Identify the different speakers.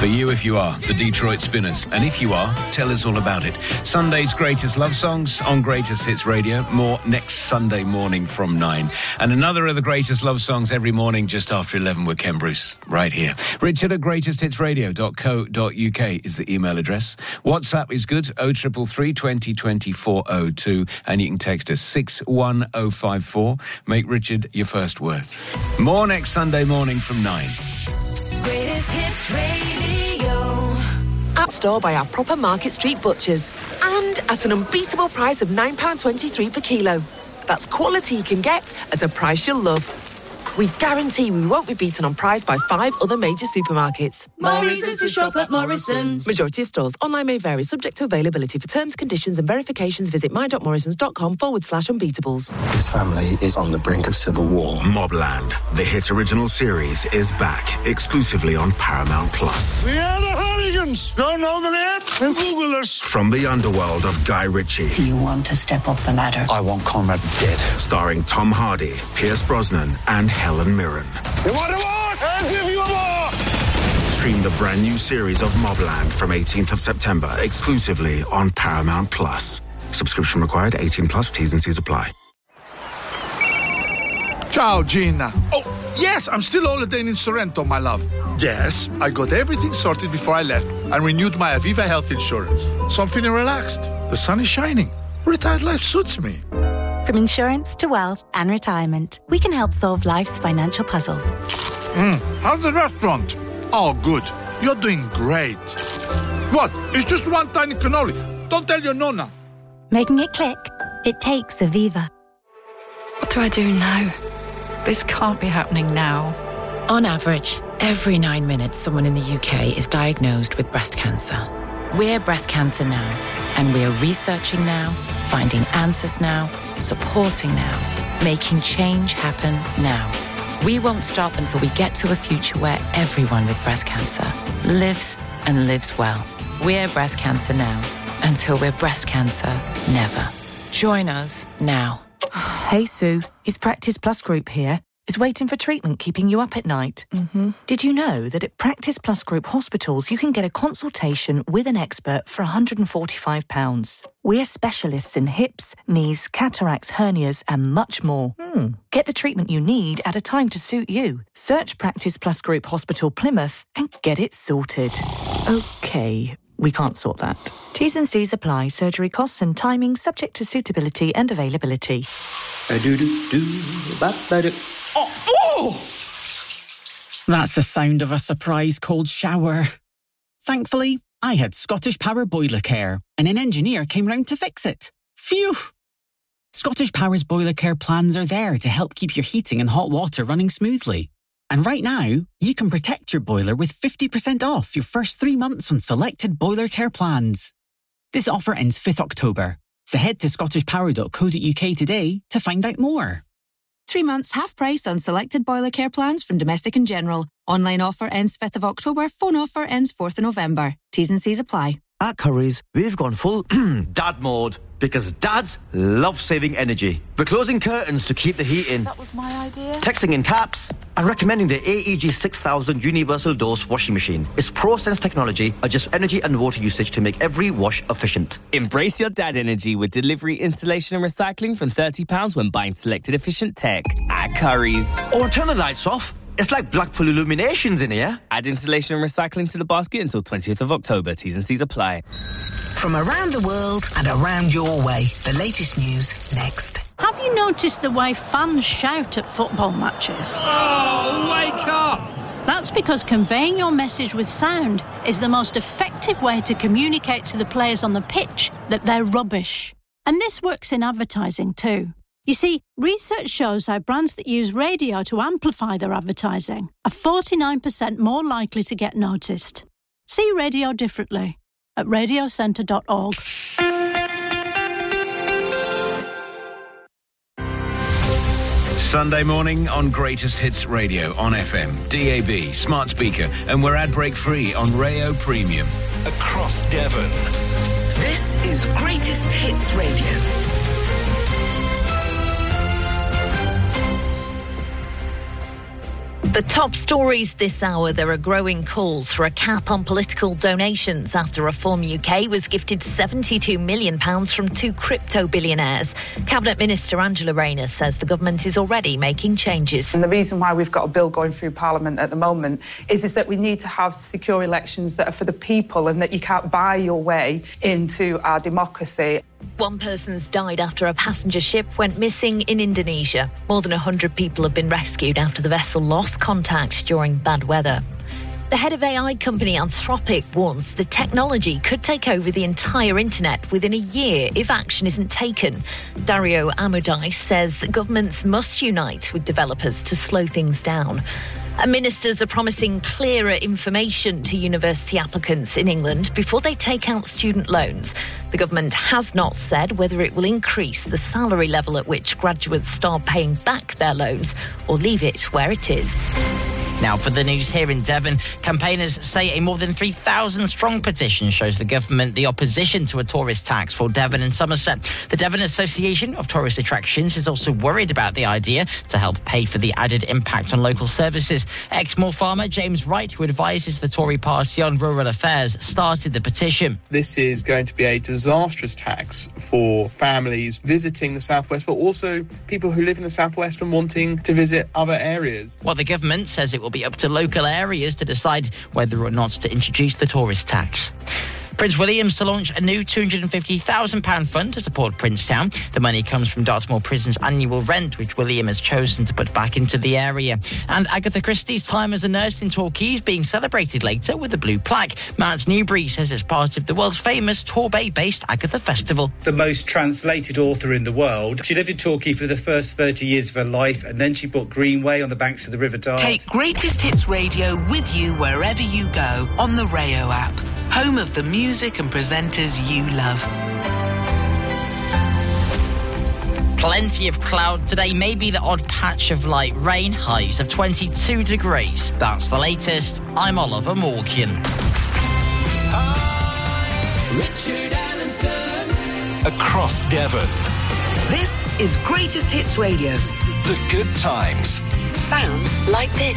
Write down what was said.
Speaker 1: For you, if you are, the Detroit Spinners. And if you are, tell us all about it. Sunday's greatest love songs on Greatest Hits Radio. More next Sunday morning from 9. And another of the greatest love songs every morning just after 11 with Ken Bruce, right here. Richard at greatesthitsradio.co.uk is the email address. WhatsApp is good, 0333 20 2402. And you can text us 61054. Make Richard your first word. More next Sunday morning from 9.
Speaker 2: Greatest Hits Radio.
Speaker 3: At store by our proper Market Street butchers. And at an unbeatable price of £9.23 per kilo. That's quality you can get at a price you'll love. We guarantee we won't be beaten on price by 5 other major supermarkets.
Speaker 2: More reasons to shop at Morrison's.
Speaker 3: Majority of stores. Online may vary, subject to availability. For terms, conditions and verifications, visit my.morrisons.com/unbeatables.
Speaker 4: This family is on the brink of civil war.
Speaker 5: Mobland, the hit original series, is back exclusively on Paramount Plus.
Speaker 6: We are the Hooligans. Don't know the name? Then Google us.
Speaker 5: From the underworld of Guy Ritchie.
Speaker 7: Do you want to step up the ladder?
Speaker 4: I want Conrad dead.
Speaker 5: Starring Tom Hardy, Pierce Brosnan, and Helen Mirren.
Speaker 6: You want more? I'll give you more.
Speaker 5: Stream the brand new series of Mobland from 18th of September exclusively on Paramount Plus. Subscription required, 18 plus, T's and C's apply.
Speaker 6: Ciao, Gina. Oh, yes, I'm still holidaying in Sorrento, my love. Yes, I got everything sorted before I left and renewed my Aviva health insurance. So I'm feeling relaxed. The sun is shining. Retired life suits me.
Speaker 8: From insurance to wealth and retirement, we can help solve life's financial puzzles.
Speaker 6: How's the restaurant? Oh, good. You're doing great. What? It's just one tiny cannoli. Don't tell your nonna.
Speaker 8: Making it click? It takes Aviva.
Speaker 9: What do I do now? This can't be happening now.
Speaker 10: On average, every 9 minutes, someone in the UK is diagnosed with breast cancer. We're Breast Cancer Now, and we're researching now, finding answers now, supporting now, making change happen now. We won't stop until we get to a future where everyone with breast cancer lives and lives well. We're Breast Cancer Now, until we're breast cancer never. Join us now.
Speaker 11: Hey Sue, is Practice Plus Group here? Is waiting for treatment keeping you up at night? Did you know that at Practice Plus Group hospitals you can get a consultation with an expert for £145? We're specialists in hips, knees, cataracts, hernias and much more. Get the treatment you need at a time to suit you. Search Practice Plus Group Hospital Plymouth and get it sorted. OK, we can't sort that. T's and C's apply. Surgery costs and timing subject to suitability and availability.
Speaker 12: Oh! That's the sound of a surprise cold shower. Thankfully, I had Scottish Power Boiler Care, and an engineer came round to fix it. Phew! Scottish Power's Boiler Care plans are there to help keep your heating and hot water running smoothly. And right now, you can protect your boiler with 50% off your first 3 months on selected Boiler Care plans. This offer ends 5th October, so head to scottishpower.co.uk today to find out more.
Speaker 13: 3 months half price on selected Boiler Care plans from Domestic and General. Online offer ends 5th of October. Phone offer ends 4th of November. T's and C's apply.
Speaker 14: At Currys, we've gone full dad mode because dads love saving energy. We're closing curtains to keep the heat in.
Speaker 15: That was my idea.
Speaker 14: Texting in caps and recommending the AEG 6000 Universal Dose washing machine. Its ProSense technology adjusts energy and water usage to make every wash efficient.
Speaker 16: Embrace your dad energy with delivery, installation and recycling from £30 when buying selected efficient tech at Currys.
Speaker 14: Or turn the lights off. It's like Blackpool Illuminations in here.
Speaker 16: Add installation and recycling to the basket until 20th of October. T's and C's apply.
Speaker 17: From around the world and around your way, the latest news next.
Speaker 18: Have you noticed the way fans shout at football matches?
Speaker 19: Oh, wake up!
Speaker 18: That's because conveying your message with sound is the most effective way to communicate to the players on the pitch that they're rubbish. And this works in advertising too. You see, research shows how brands that use radio to amplify their advertising are 49% more likely to get noticed. See radio differently at radiocentre.org.
Speaker 1: Sunday morning on Greatest Hits Radio on FM, DAB, smart speaker, and we're ad break free on Rayo Premium.
Speaker 20: Across Devon.
Speaker 17: This is Greatest Hits Radio.
Speaker 15: The top stories this hour. There are growing calls for a cap on political donations after Reform UK was gifted £72 million from two crypto billionaires. Cabinet Minister Angela Rayner says the government is already making changes.
Speaker 20: And the reason why we've got a bill going through Parliament at the moment is that we need to have secure elections that are for the people and that you can't buy your way into our democracy.
Speaker 15: One person's died after a passenger ship went missing in Indonesia. More than 100 people have been rescued after the vessel lost contact during bad weather. The head of AI company Anthropic warns the technology could take over the entire internet within a year if action isn't taken. Dario Amodai says governments must unite with developers to slow things down. And ministers are promising clearer information to university applicants in England before they take out student loans. The government has not said whether it will increase the salary level at which graduates start paying back their loans or leave it where it is.
Speaker 21: Now for the news here in Devon, campaigners say a more than 3,000 strong petition shows the government the opposition to a tourist tax for Devon and Somerset. The Devon Association of Tourist Attractions is also worried about the idea to help pay for the added impact on local services. Exmoor farmer James Wright, who advises the Tory party on rural affairs, started the petition.
Speaker 22: This is going to be a disastrous tax for families visiting the southwest, but also people who live in the southwest and wanting to visit other areas.
Speaker 21: Well, the government says it will be up to local areas to decide whether or not to introduce the tourist tax. Prince William's to launch a new £250,000 fund to support Princetown. The money comes from Dartmoor Prison's annual rent, which William has chosen to put back into the area. And Agatha Christie's time as a nurse in Torquay is being celebrated later with a blue plaque. Matt Newbury says it's part of the world's famous Torbay-based Agatha Festival.
Speaker 23: The most translated author in the world. She lived in Torquay for the first 30 years of her life, and then she bought Greenway on the banks of the River Dart.
Speaker 17: Take Greatest Hits Radio with you wherever you go on the Rayo app. Home of the music and presenters you love.
Speaker 21: Plenty of cloud today, maybe the odd patch of light rain, highs of 22 degrees. That's the latest. I'm Oliver Morgan.
Speaker 2: Richard Allenson.
Speaker 24: Across Devon.
Speaker 17: This is Greatest Hits Radio.
Speaker 24: The good times.
Speaker 17: Sound like this.